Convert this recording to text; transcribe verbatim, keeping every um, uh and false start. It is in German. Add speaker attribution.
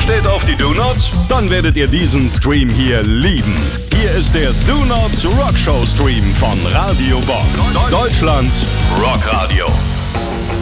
Speaker 1: steht auf die Do-Nots? Dann werdet ihr diesen Stream hier lieben. Hier ist der Do-Nots Rockshow Stream von Radio Bob. Deutschlands Rockradio.